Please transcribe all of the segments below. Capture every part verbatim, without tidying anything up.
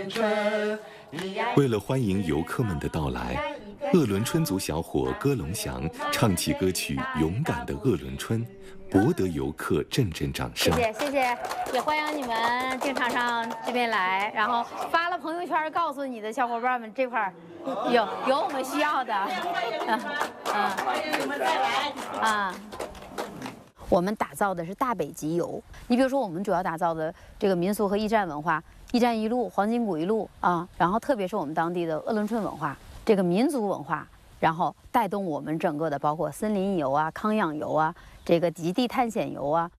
春。为了欢迎游客们的到来，鄂伦春族小伙歌龙祥唱起歌曲《勇敢的鄂伦春》，博得游客阵阵掌声。 谢谢谢谢，也欢迎你们经常上这边来，然后发了朋友圈告诉你的小伙伴们，这块儿有有我们需要的。嗯嗯，欢迎你们再来啊。我们打造的是大北极游，你比如说我们主要打造的这个民俗和驿站文化，驿站一路、黄金谷一路啊，然后特别是我们当地的鄂伦春文化，这个民族文化，然后带动我们整个的包括森林游啊、康养游啊、这个极地探险游啊。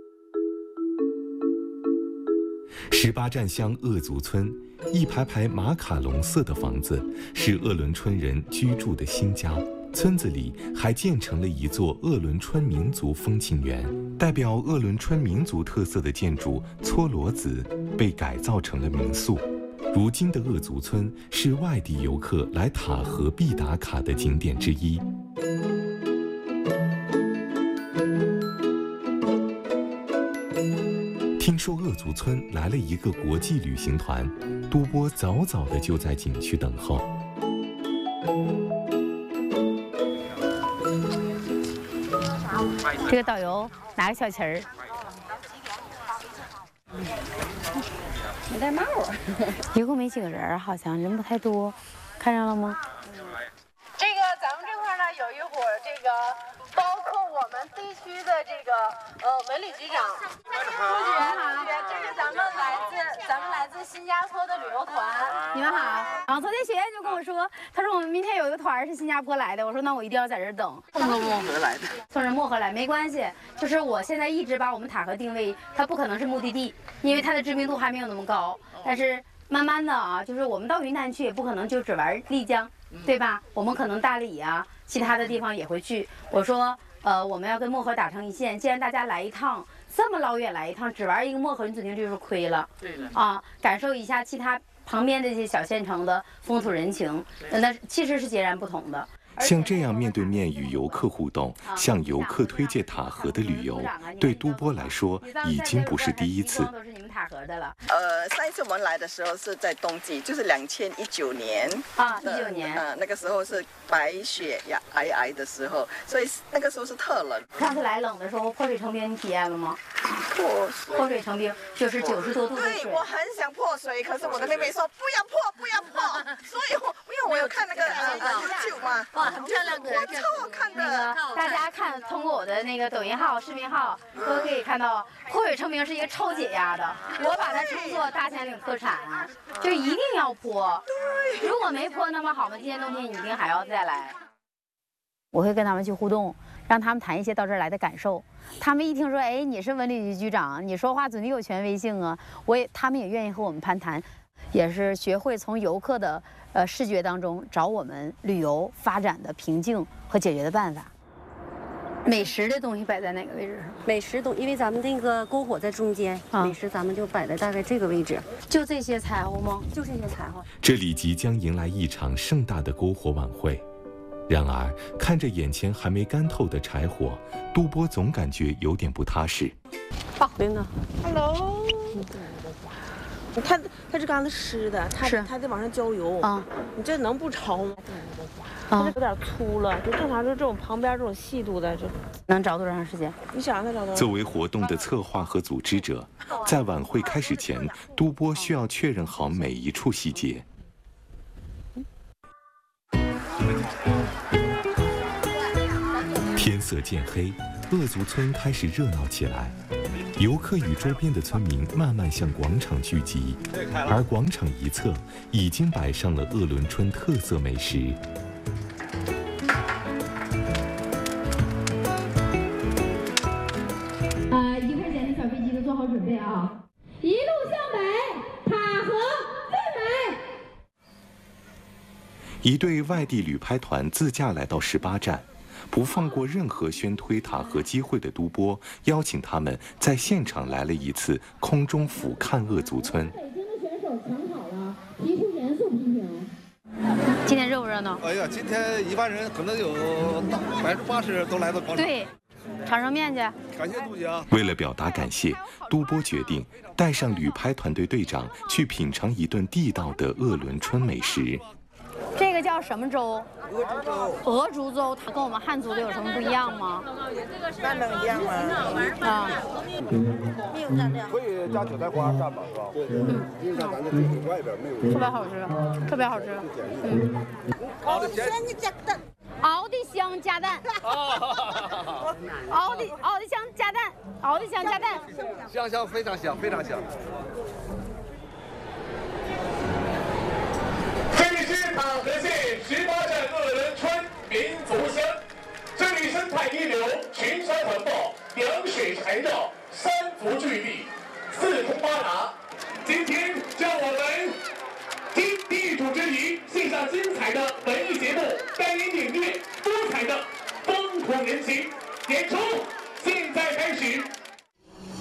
十八站乡鄂族村，一排排马卡龙色的房子是鄂伦春人居住的新家。村子里还建成了一座鄂伦春民族风情园，代表鄂伦春民族特色的建筑搓罗子被改造成了民宿。如今的鄂族村是外地游客来塔河必打卡的景点之一。听说鄂族村来了一个国际旅行团，都波早早的就在景区等候。 这个导游拿个小旗儿， 没戴帽啊， 一共没几个人，好像人不太多，看上了吗？ 这个咱们这块呢有一伙这个，包括我们地区的这个呃文旅局长朱觉，朱觉，这是咱们来自咱们来自新加坡的旅游团。 你们好。然后昨天学员就跟我说，他说我们明天有一个团是新加坡来的，我说那我一定要在这儿等。 从漠河来的， 从这漠河来没关系，就是我现在一直把我们塔河定位，它不可能是目的地，因为它的知名度还没有那么高。但是慢慢的啊，就是我们到云南去也不可能就只玩丽江，对吧？我们可能大理啊，其他的地方也会去。我说，呃，我们要跟漠河打成一线。既然大家来一趟，这么老远来一趟，只玩一个漠河，你指定就是亏了。 对了啊，感受一下其他旁边这些小县城的风土人情，那其实是截然不同的。 像这样面对面与游客互动，向游客推荐塔河的旅游，对都波来说已经不是第一次。 都是你们塔河的了。 呃，上一次我们来的时候是在冬季，就是两千一九年啊，一九年啊、呃，那个时候是白雪呀皑皑的时候，所以那个时候是特冷。 上次来冷的时候，破水成冰，你体验了吗？ 破水， 破水成冰就是九十多度的水。 对，我很想破水，可是我的妹妹说不要破，不要破，所以我因为我有看那个呃 YouTube 嘛。 很漂亮的， 超好看的。 那个大家看，通过我的那个抖音号、视频号都可以看到，破水成冰是一个超解压的，我把它称作大兴安岭特产，就一定要泼。如果没泼那么好嘛，今年冬天你一定还要再来。我会跟他们去互动，让他们谈一些到这儿来的感受。他们一听说，哎，你是文旅局局长，你说话准你有权威性啊，我也他们也愿意和我们攀谈，也是学会从游客的呃视觉当中找我们旅游发展的瓶颈和解决的办法。美食的东西摆在哪个位置上？ 美食东，因为咱们那个篝火在中间，啊、美食咱们就摆在大概这个位置。 就这些柴火吗？ 就这些柴火。 这里即将迎来一场盛大的篝火晚会。然而，看着眼前还没干透的柴火，都波总感觉有点不踏实。 好，林哥 ，Hello。你看，它这杆子湿的，它它得往上浇油啊。你这能不潮吗？它这有点粗了，就正常就这种旁边这种细度的，就能着多长时间？ 你想让它着多长？ 作为活动的策划和组织者，在晚会开始前，都波需要确认好每一处细节。天色渐黑，鄂族村开始热闹起来。游客与周边的村民慢慢向广场聚集，而广场一侧已经摆上了鄂伦春特色美食。 呃，一块钱的小飞机都做好准备啊！一路向北，塔河最美。 一队外地旅拍团自驾来到十八站。不放过任何宣推塔河机会的都波，邀请他们在现场来了一次空中俯瞰鄂族村。 北京的选手抢好了，提出严肃批评。 今天热不热闹？ 哎呀，今天一般人可能有百分之八十都来到广场。 对， 尝尝面去。 感谢杜姐啊！ 为了表达感谢，都波决定带上旅拍团队队长去品尝一顿地道的鄂伦春美食。 这个叫什么粥？鹅竹粥。鹅竹粥，它跟我们汉族的有什么不一样吗？ 那能一样吗？ 啊， 没有蘸料。 可以加韭菜花蘸吧，是吧？嗯，因为咱这最外边没有。 特别好吃，特别好吃。嗯。 熬的香加蛋。 熬的香加蛋。熬的熬的香加蛋，熬的香加蛋。 香香，非常香，非常香。 这里是塔河县十八站鄂伦春民族乡，这里生态一流，群山环抱，凉水缠绕，三福聚地，四通八达。